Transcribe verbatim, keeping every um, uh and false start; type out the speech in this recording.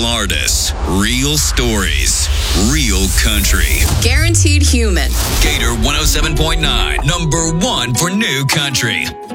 artists, real stories, real country. Guaranteed human. Gator one oh seven point nine, number one for new country.